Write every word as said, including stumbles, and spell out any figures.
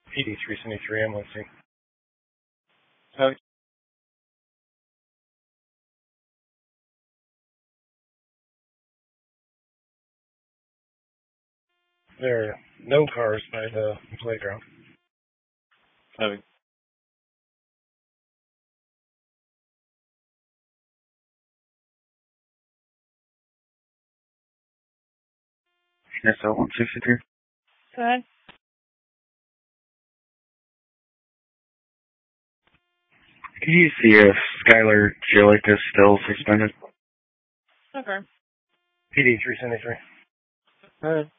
P D three seventy-three, I'm listening. Copy. There are no cars by the playground. Copy. S L one sixty-three. Go ahead. Can you see if Skylar Jillick is still suspended? Okay. P D three seventy-three. Alright.